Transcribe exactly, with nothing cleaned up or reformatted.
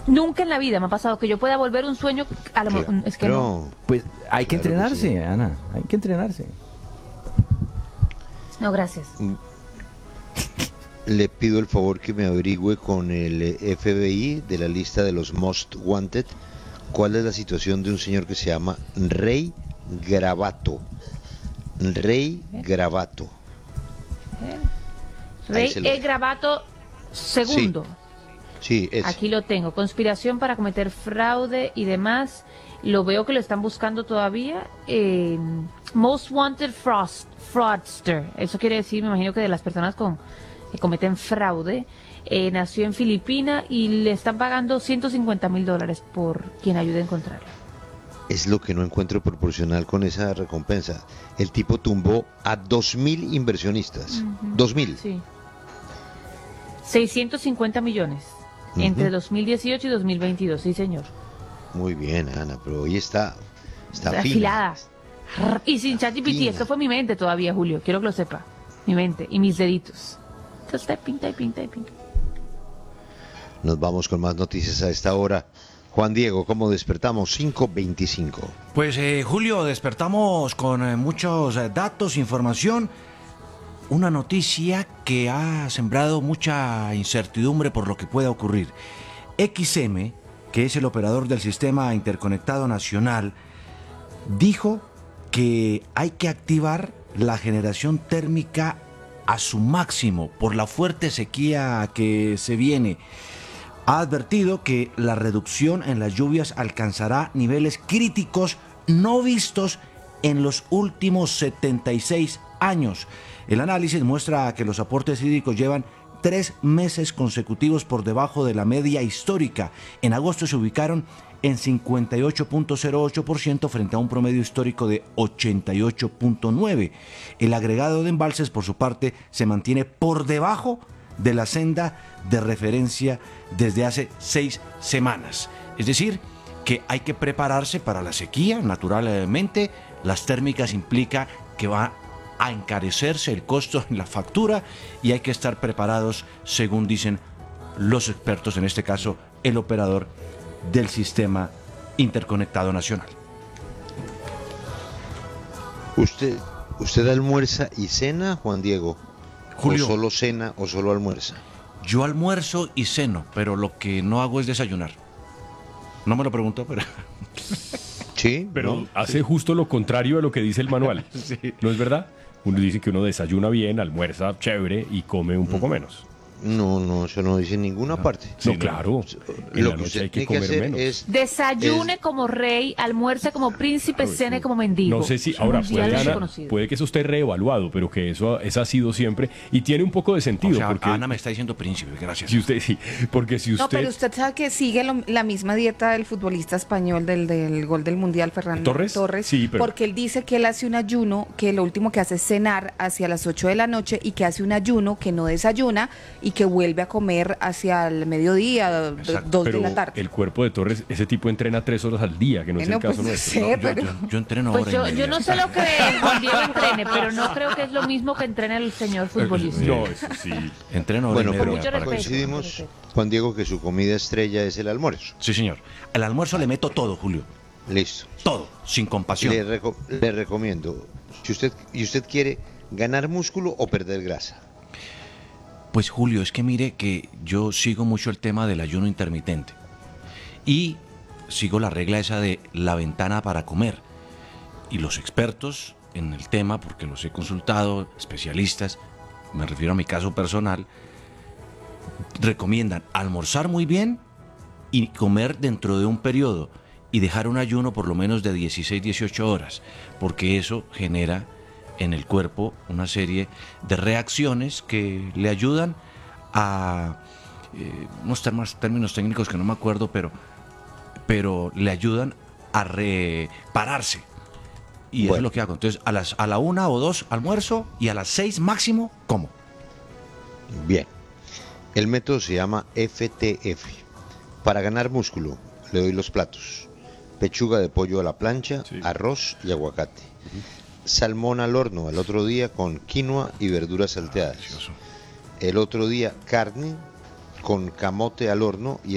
Nunca en la vida me ha pasado que yo pueda volver un sueño a lo Claro. mejor. Es que no. Pues hay que Claro que entrenarse, sí. Ana, hay que entrenarse. No, gracias. Le pido el favor que me averigüe con el F B I de la lista de los Most Wanted cuál es la situación de un señor que se llama Rey Gravato. Rey Gravato. Rey se lo E. dejo. Gravato segundo. Sí, es. Aquí lo tengo. Conspiración para cometer fraude y demás. Lo veo que lo están buscando todavía. Eh, Most Wanted Frost, Fraudster. Eso quiere decir, me imagino que de las personas con, que cometen fraude. Eh, nació en Filipinas y le están pagando ciento cincuenta mil dólares por quien ayude a encontrarlo. Es lo que no encuentro proporcional con esa recompensa. El tipo tumbó a dos mil inversionistas. Ujú. Dos mil. Sí. seiscientos cincuenta millones. Ujú. Entre dos mil dieciocho y dos mil veintidós. Sí, señor. Muy bien, Ana, pero hoy está, está fina. Afilada. Y sin ChatGPT, Fina. esto fue mi mente todavía, Julio. Quiero que lo sepa. Mi mente y mis deditos. Entonces, typing, typing, typing. Nos vamos con más noticias a esta hora. Juan Diego, ¿cómo despertamos? cinco veinticinco. Pues eh, Julio, despertamos con eh, muchos eh, datos, información, una noticia que ha sembrado mucha incertidumbre por lo que pueda ocurrir. X M, que es el operador del Sistema Interconectado Nacional, dijo que hay que activar la generación térmica a su máximo por la fuerte sequía que se viene. Ha advertido que la reducción en las lluvias alcanzará niveles críticos no vistos en los últimos setenta y seis años. El análisis muestra que los aportes hídricos llevan tres meses consecutivos por debajo de la media histórica. En agosto se ubicaron en cincuenta y ocho punto cero ocho por ciento frente a un promedio histórico de ochenta y ocho punto nueve por ciento. El agregado de embalses, por su parte, se mantiene por debajo de la senda de referencia desde hace seis semanas. Es decir, que hay que prepararse para la sequía, naturalmente. Las térmicas implica que va a encarecerse el costo en la factura y hay que estar preparados, según dicen los expertos, en este caso el operador del Sistema Interconectado Nacional. ¿Usted, usted almuerza y cena, Juan Diego? Julio. ¿O solo cena o solo almuerza? Yo almuerzo y ceno, pero lo que no hago es desayunar. No me lo preguntó, pero... Sí, Pero ¿no? hace justo lo contrario de lo que dice el manual. Sí. ¿No es verdad? Uno dice que uno desayuna bien, almuerza chévere y come un poco menos. No, no, eso no dice en ninguna parte. No, claro. En Lo la que noche usted hay que tiene que comer hacer menos. es... Desayune es- como rey, almuerce como príncipe, cene como mendigo. No sé si Es ahora mundialmente puede, Ana, conocido. puede que eso esté reevaluado, pero que eso, eso ha sido siempre y tiene un poco de O sentido. sea, porque Ana me está diciendo príncipe, gracias. si usted sí, porque si usted No, pero usted sabe que sigue lo- la misma dieta del futbolista español del, del gol del Mundial, Fernando ¿Torres? Sí, pero- porque él dice que él hace un ayuno, que lo último que hace es cenar hacia las ocho de la noche y que hace un ayuno, que no desayuna y que vuelve a comer hacia el mediodía, Exacto. dos pero de la tarde. el cuerpo de Torres, ese tipo entrena tres horas al día, que no es Bueno, el caso pues, nuestro. sí. No, yo, pero- yo- yo entreno Pues hora y yo, media. yo no sé lo que Juan Diego entrene, pero no creo que es lo mismo que entrena el señor futbolista. No, eso sí. Entreno hora Bueno, y pero media. mucho para que- respeto. coincidimos, Juan Diego, que su comida estrella es el almuerzo. Sí, señor. El almuerzo le meto todo, Julio. Listo. Todo, sin compasión. Le, reco- le recomiendo, si usted, y usted quiere ganar músculo o perder grasa. Pues Julio, es que mire que yo sigo mucho el tema del ayuno intermitente y sigo la regla esa de la ventana para comer. Y los expertos en el tema, porque los he consultado, especialistas, me refiero a mi caso personal, recomiendan almorzar muy bien y comer dentro de un periodo y dejar un ayuno por lo menos de dieciséis, dieciocho horas, porque eso genera en el cuerpo una serie de reacciones que le ayudan a eh, unos temas, términos técnicos que no me acuerdo, pero, pero le ayudan a repararse. Y eso Bueno. es lo que hago. Entonces, a las a la una o dos almuerzo y a las seis máximo como. Bien. El método se llama F T F. Para ganar músculo, le doy los platos. Pechuga de pollo a la plancha, Sí. arroz y aguacate. Salmón al horno al otro día con quinoa y verduras salteadas. Delicioso. El otro día carne con camote al horno y